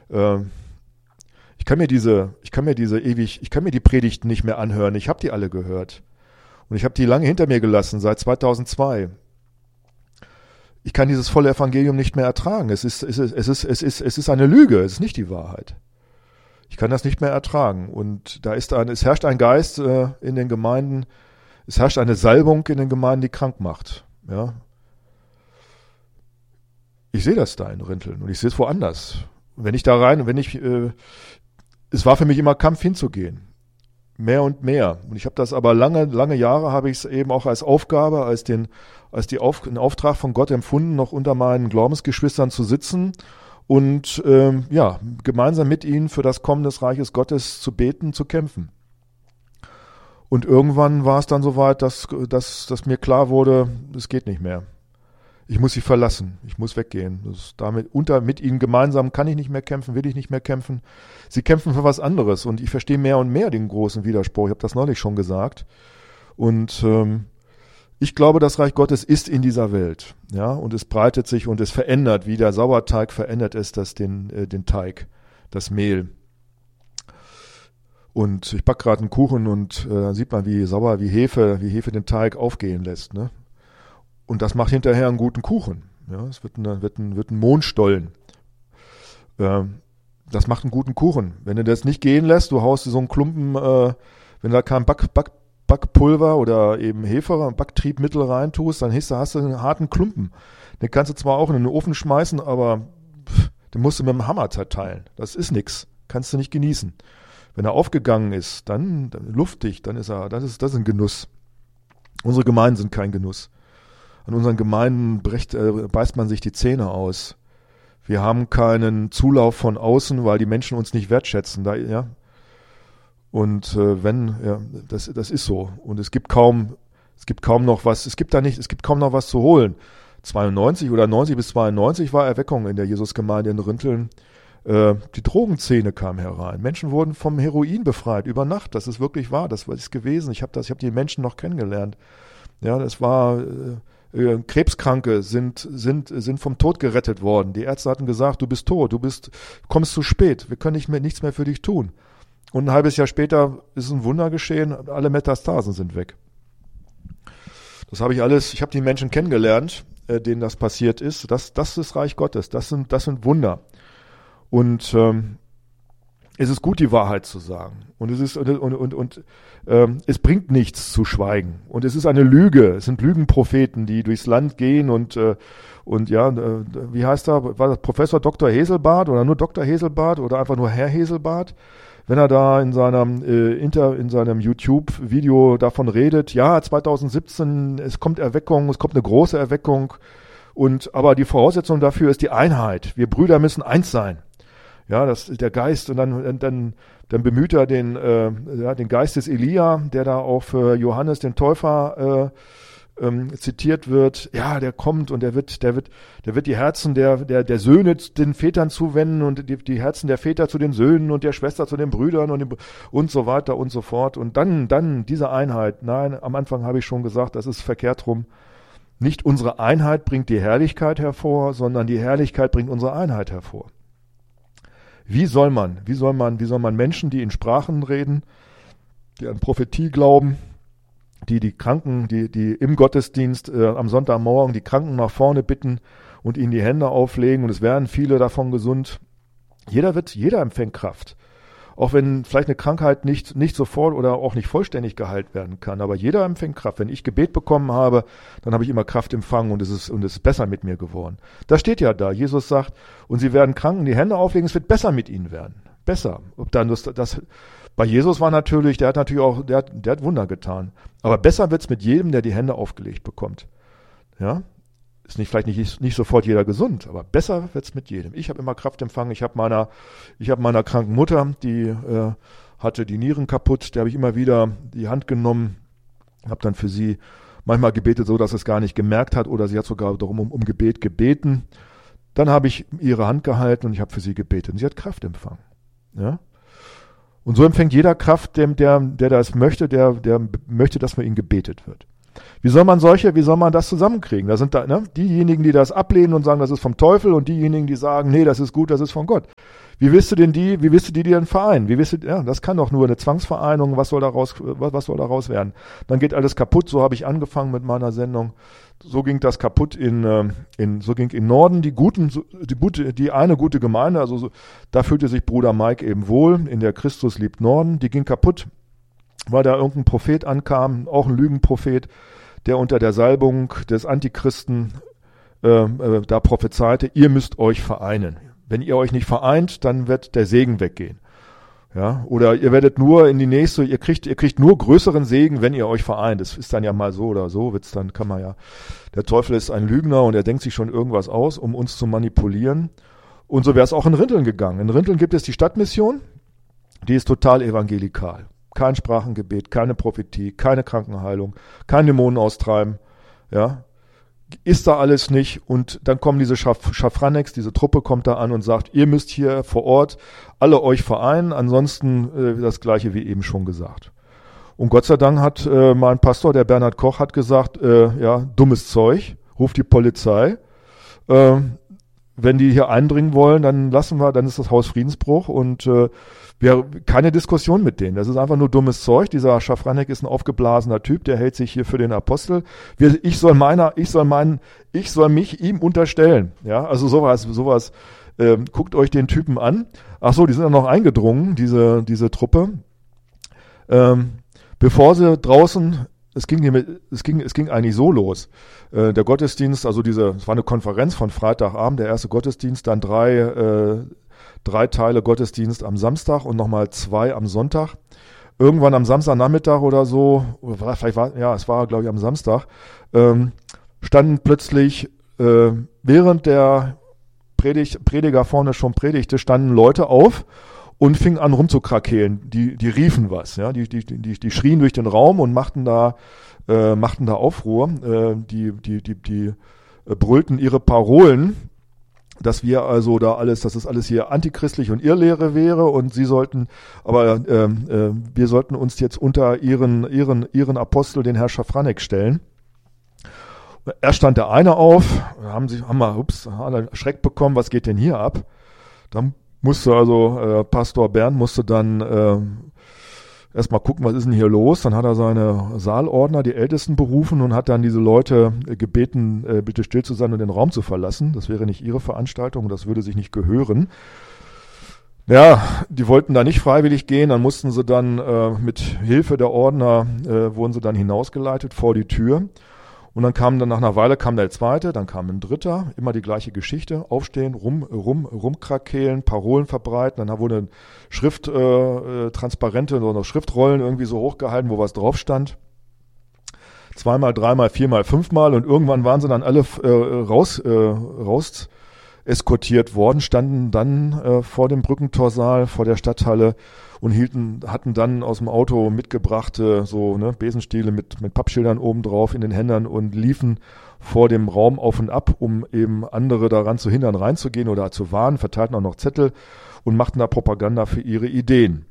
Ich kann mir die Predigten nicht mehr anhören. Ich habe die alle gehört. Und ich habe die lange hinter mir gelassen, seit 2002. Ich kann dieses volle Evangelium nicht mehr ertragen. Es ist eine Lüge, es ist nicht die Wahrheit. Ich kann das nicht mehr ertragen. Und es herrscht ein Geist in den Gemeinden, es herrscht eine Salbung in den Gemeinden, die krank macht. Ja. Ich sehe das da in Rinteln und ich sehe es woanders. Wenn ich da rein, es war für mich immer Kampf hinzugehen. Mehr und mehr. Und ich habe das aber lange Jahre habe ich es eben auch als Aufgabe, einen Auftrag von Gott empfunden, noch unter meinen Glaubensgeschwistern zu sitzen und gemeinsam mit ihnen für das Kommen des Reiches Gottes zu beten, zu kämpfen. Und irgendwann war es dann soweit, dass mir klar wurde, es geht nicht mehr. Ich muss sie verlassen, ich muss weggehen. Mit ihnen gemeinsam kann ich nicht mehr kämpfen, will ich nicht mehr kämpfen. Sie kämpfen für was anderes und ich verstehe mehr und mehr den großen Widerspruch. Ich habe das neulich schon gesagt. Und ich glaube, das Reich Gottes ist in dieser Welt. Ja, und es breitet sich und es verändert, wie der Sauerteig verändert es den Teig, das Mehl. Und ich backe gerade einen Kuchen und sieht man, wie Hefe den Teig aufgehen lässt, ne? Und das macht hinterher einen guten Kuchen. Ja, es wird ein Mohnstollen. Das macht einen guten Kuchen. Wenn du das nicht gehen lässt, du haust so einen Klumpen, wenn da kein Backpulver oder eben Hefe, Backtriebmittel reintust, dann hast du einen harten Klumpen. Den kannst du zwar auch in den Ofen schmeißen, aber den musst du mit dem Hammer zerteilen. Das ist nix. Kannst du nicht genießen. Wenn er aufgegangen ist, dann luftig, das ist ein Genuss. Unsere Gemeinden sind kein Genuss. An unseren Gemeinden beißt man sich die Zähne aus. Wir haben keinen Zulauf von außen, weil die Menschen uns nicht wertschätzen. Und das ist so. Und es gibt kaum noch was zu holen. 92 oder 90 bis 92 war Erweckung in der Jesusgemeinde in Rinteln. Die Drogenszene kam herein. Menschen wurden vom Heroin befreit über Nacht. Das ist wirklich wahr. Das ist gewesen. Ich habe die Menschen noch kennengelernt. Ja, das war Krebskranke sind vom Tod gerettet worden. Die Ärzte hatten gesagt, du bist tot, kommst zu spät, wir können nichts mehr für dich tun. Und ein halbes Jahr später ist ein Wunder geschehen, alle Metastasen sind weg. Das habe ich habe die Menschen kennengelernt, denen das passiert ist. Das ist Reich Gottes, das sind Wunder. Und es ist gut, die Wahrheit zu sagen. Und es bringt nichts zu schweigen. Und es ist eine Lüge. Es sind Lügenpropheten, die durchs Land gehen wie heißt er? War das Professor Dr. Heselbart oder nur Dr. Heselbart oder einfach nur Herr Heselbart? Wenn er da in seinem YouTube-Video davon redet, ja, 2017, es kommt Erweckung, es kommt eine große Erweckung. Aber die Voraussetzung dafür ist die Einheit. Wir Brüder müssen eins sein. Ja, das ist der Geist und dann bemüht er den Geist des Elia, der da auch für Johannes den Täufer zitiert wird. Ja, der kommt und der wird die Herzen der Söhne den Vätern zuwenden und die Herzen der Väter zu den Söhnen und der Schwester zu den Brüdern und so weiter und so fort. Und dann diese Einheit. Nein, am Anfang habe ich schon gesagt, das ist verkehrt rum. Nicht unsere Einheit bringt die Herrlichkeit hervor, sondern die Herrlichkeit bringt unsere Einheit hervor. Wie soll man Menschen, die in Sprachen reden, die an Prophetie glauben, die Kranken, die im Gottesdienst am Sonntagmorgen die Kranken nach vorne bitten und ihnen die Hände auflegen und es werden viele davon gesund. Jeder empfängt Kraft. Auch wenn vielleicht eine Krankheit nicht sofort oder auch nicht vollständig geheilt werden kann, aber jeder empfängt Kraft. Wenn ich Gebet bekommen habe, dann habe ich immer Kraft empfangen und es ist besser mit mir geworden. Das steht ja da. Jesus sagt, und sie werden Kranken die Hände auflegen, es wird besser mit ihnen werden. Besser. Ob dann das bei Jesus war natürlich, der hat Wunder getan. Aber besser wird's mit jedem, der die Hände aufgelegt bekommt. Ja? Ist vielleicht nicht sofort jeder gesund, aber besser wird's mit jedem. Ich habe immer Kraft empfangen. Ich habe meiner kranken Mutter, die hatte die Nieren kaputt, der habe ich immer wieder die Hand genommen, habe dann für sie manchmal gebetet, so dass es gar nicht gemerkt hat, oder sie hat sogar darum um Gebet gebeten. Dann habe ich ihre Hand gehalten und ich habe für sie gebetet. Und sie hat Kraft empfangen. Ja? Und so empfängt jeder Kraft, der das möchte, der möchte, dass für ihn gebetet wird. Wie soll man das zusammenkriegen? Da sind da, ne, diejenigen, die das ablehnen und sagen, das ist vom Teufel, und diejenigen, die sagen, nee, das ist gut, das ist von Gott. Wie willst du die denn vereinen? Das kann doch nur eine Zwangsvereinigung, was soll daraus werden? Dann geht alles kaputt, so habe ich angefangen mit meiner Sendung. So ging das kaputt in Norden die eine gute Gemeinde, also da fühlte sich Bruder Mike eben wohl, in der Christus liebt Norden, die ging kaputt, weil da irgendein Prophet ankam, auch ein Lügenprophet, der unter der Salbung des Antichristen da prophezeite, ihr müsst euch vereinen. Wenn ihr euch nicht vereint, dann wird der Segen weggehen. Ja, oder ihr werdet nur in die nächste, ihr kriegt nur größeren Segen, wenn ihr euch vereint. Das ist dann ja mal so oder so, der Teufel ist ein Lügner und er denkt sich schon irgendwas aus, um uns zu manipulieren. Und so wäre es auch in Rinteln gegangen. In Rinteln gibt es die Stadtmission, die ist total evangelikal. Kein Sprachengebet, keine Prophetie, keine Krankenheilung, kein Dämonen austreiben, ja. Ist da alles nicht, und dann kommen diese Schafraneks, diese Truppe kommt da an und sagt, ihr müsst hier vor Ort alle euch vereinen, ansonsten das Gleiche wie eben schon gesagt. Und Gott sei Dank hat mein Pastor, der Bernhard Koch, hat gesagt, dummes Zeug, ruft die Polizei, wenn die hier eindringen wollen, dann ist das Haus Friedensbruch, und keine Diskussion mit denen. Das ist einfach nur dummes Zeug. Dieser Schafranek ist ein aufgeblasener Typ, der hält sich hier für den Apostel. Ich soll mich ihm unterstellen. Ja, also sowas. Guckt euch den Typen an. Ach so, die sind dann noch eingedrungen, diese Truppe. Bevor sie draußen, es ging eigentlich so los. Der Gottesdienst, es war eine Konferenz von Freitagabend, der erste Gottesdienst, dann drei Teile Gottesdienst am Samstag und nochmal 2 am Sonntag. Irgendwann am Samstagnachmittag oder so, es war glaube ich am Samstag, standen plötzlich, während der Prediger vorne schon predigte, standen Leute auf und fingen an rumzukrakehlen. Die riefen was, ja, die schrien durch den Raum und machten da Aufruhr. Die brüllten ihre Parolen, dass es alles hier antichristlich und Irrlehre wäre, und wir sollten uns jetzt unter ihren Apostel, den Herr Schafranek, stellen. Erst stand der eine auf, haben alle Schreck bekommen, was geht denn hier ab? Dann musste Pastor Bernd dann erstmal gucken, was ist denn hier los? Dann hat er seine Saalordner, die Ältesten, berufen und hat dann diese Leute gebeten, bitte still zu sein und den Raum zu verlassen. Das wäre nicht ihre Veranstaltung und das würde sich nicht gehören. Ja, die wollten da nicht freiwillig gehen, dann mussten sie dann mit Hilfe der Ordner, wurden sie dann hinausgeleitet vor die Tür. Und dann nach einer Weile kam der zweite, dann kam ein dritter, immer die gleiche Geschichte, aufstehen, rumkrakehlen, Parolen verbreiten, dann wurden Transparente oder Schriftrollen irgendwie so hochgehalten, wo was drauf stand. 2-mal, 3-mal, 4-mal, 5-mal, und irgendwann waren sie dann alle raus eskortiert worden, standen dann vor dem Brückentorsaal, vor der Stadthalle und hatten dann aus dem Auto mitgebrachte Besenstiele mit Pappschildern oben drauf in den Händen und liefen vor dem Raum auf und ab, um eben andere daran zu hindern, reinzugehen oder zu warnen, verteilten auch noch Zettel und machten da Propaganda für ihre Ideen.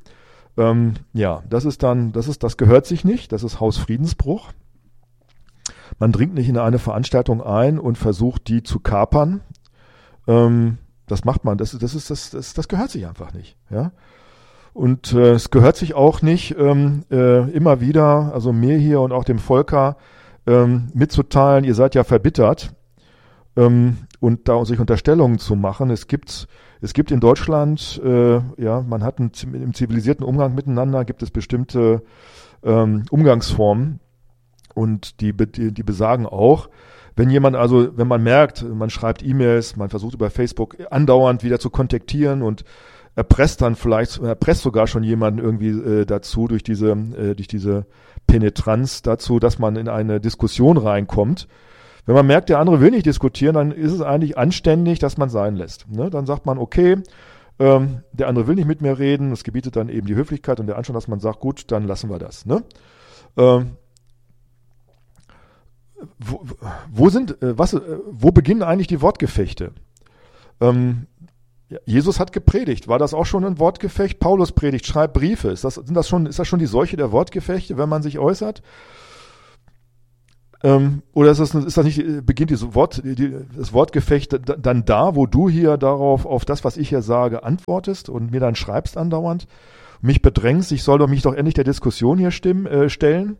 Das gehört sich nicht, das ist Haus Friedensbruch. Man dringt nicht in eine Veranstaltung ein und versucht, die zu kapern. Das macht man, das gehört sich einfach nicht, ja. Und es gehört sich auch nicht, immer wieder, also mir hier und auch dem Volker, mitzuteilen, ihr seid ja verbittert, und da sich Unterstellungen zu machen. Es gibt in Deutschland, man hat im zivilisierten Umgang miteinander, gibt es bestimmte Umgangsformen, und die besagen auch, wenn man merkt, man schreibt E-Mails, man versucht über Facebook andauernd wieder zu kontaktieren und erpresst sogar schon jemanden irgendwie dazu durch diese Penetranz dazu, dass man in eine Diskussion reinkommt. Wenn man merkt, der andere will nicht diskutieren, dann ist es eigentlich anständig, dass man sein lässt. Ne? Dann sagt man, okay, der andere will nicht mit mir reden, es gebietet dann eben die Höflichkeit und der Anstand, dass man sagt, gut, dann lassen wir das. Ne? Wo beginnen eigentlich die Wortgefechte? Jesus hat gepredigt. War das auch schon ein Wortgefecht? Paulus predigt, schreibt Briefe. Ist das schon die Seuche der Wortgefechte, wenn man sich äußert? Oder ist das nicht, beginnt das Wortgefecht dann da, wo du hier auf das, was ich hier sage, antwortest und mir dann schreibst andauernd, mich bedrängst, ich soll mich doch endlich der Diskussion hier stellen?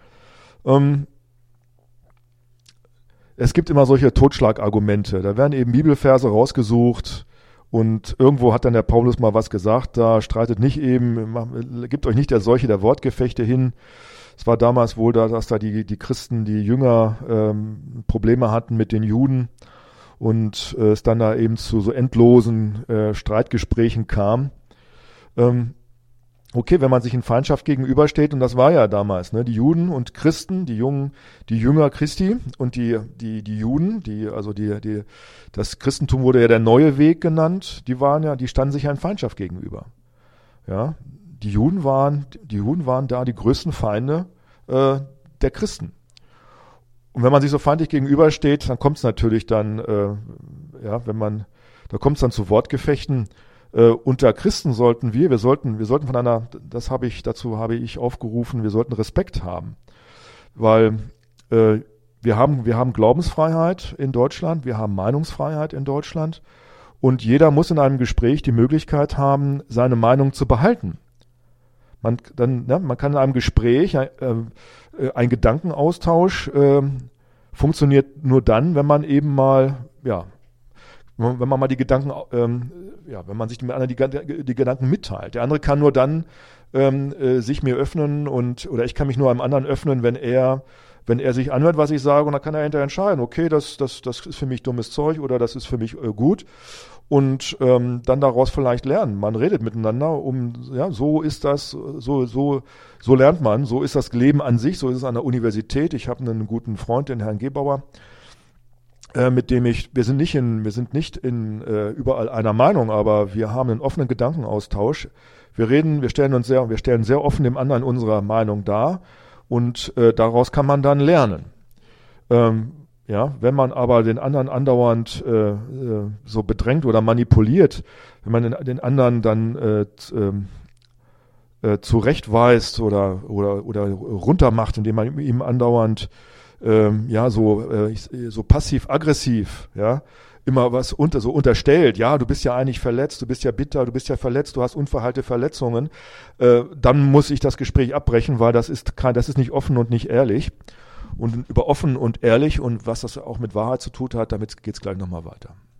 Es gibt immer solche Totschlagargumente. Da werden eben Bibelverse rausgesucht und irgendwo hat dann der Paulus mal was gesagt, da streitet nicht eben, gibt euch nicht der Seuche der Wortgefechte hin. Es war damals wohl da, dass da die Christen, die Jünger Probleme hatten mit den Juden und es dann da eben zu so endlosen Streitgesprächen kam. Okay, wenn man sich in Feindschaft gegenübersteht, und das war ja damals, ne, die Juden und Christen, die Jünger Christi und die Juden, das Christentum wurde ja der neue Weg genannt, die standen sich ja in Feindschaft gegenüber. Ja, die Juden waren da die größten Feinde der Christen. Und wenn man sich so feindlich gegenübersteht, dann kommt es natürlich dann, da kommt es dann zu Wortgefechten. Unter Christen sollten wir sollten voneinander, dazu habe ich aufgerufen, wir sollten Respekt haben. Weil wir haben Glaubensfreiheit in Deutschland, wir haben Meinungsfreiheit in Deutschland und jeder muss in einem Gespräch die Möglichkeit haben, seine Meinung zu behalten. Man kann in einem Gespräch, ein Gedankenaustausch funktioniert nur dann, wenn man eben mal, wenn man mal die Gedanken, wenn man sich dem anderen die Gedanken mitteilt. Der andere kann nur dann sich mir öffnen oder ich kann mich nur einem anderen öffnen, wenn er sich anhört, was ich sage, und dann kann er hinterher entscheiden, okay, das ist für mich dummes Zeug oder das ist für mich gut. Und dann daraus vielleicht lernen. Man redet miteinander, so ist das, so lernt man, so ist das Leben an sich, so ist es an der Universität. Ich habe einen guten Freund, den Herrn Gebauer, mit dem wir sind nicht überall einer Meinung, aber wir haben einen offenen Gedankenaustausch. Wir stellen sehr offen dem anderen unsere Meinung dar und daraus kann man dann lernen. Wenn man aber den anderen andauernd so bedrängt oder manipuliert, wenn man den anderen dann zurechtweist oder runtermacht, indem man ihm andauernd so passiv-aggressiv, immer was unterstellt, du bist ja eigentlich verletzt, du bist ja bitter, du bist ja verletzt, du hast unverheilte Verletzungen, dann muss ich das Gespräch abbrechen, weil das ist nicht offen und nicht ehrlich. Und über offen und ehrlich und was das auch mit Wahrheit zu tun hat, damit geht's gleich nochmal weiter.